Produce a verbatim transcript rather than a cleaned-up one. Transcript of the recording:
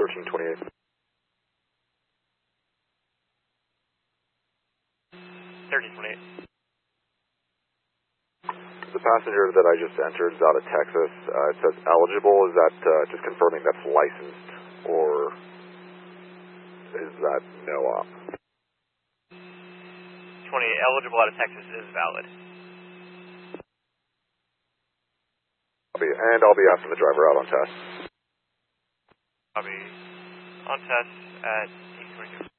thirteen twenty-eight. thirteen twenty-eight. The passenger that I just entered is out of Texas. Uh, it says eligible. Is that uh, just confirming that's licensed, or is that no op? twenty-eight, eligible out of Texas is valid. I'll be, and I'll be asking the driver out on test. I'll be on test at eight twenty-two.